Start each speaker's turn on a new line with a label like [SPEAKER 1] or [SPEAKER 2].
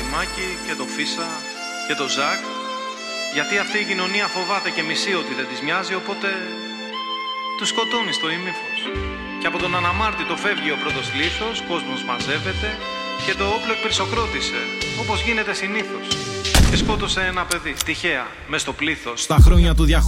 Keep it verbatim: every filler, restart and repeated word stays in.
[SPEAKER 1] Μάκη και το Φίσα και το Ζακ, γιατί αυτή η κοινωνία φοβάται και μισεί ότι δεν της μοιάζει, οπότε τους σκοτώνει στο ημίφος. Και από τον αναμάρτητο φεύγει ο πρώτος λίθος, κόσμος μαζεύεται και το όπλο εκπυρσοκρότησε, όπως γίνεται συνήθως. Και σκότωσε ένα παιδί, τυχαία, μες στο πλήθος.
[SPEAKER 2] Στα χρόνια του διαχωρισμού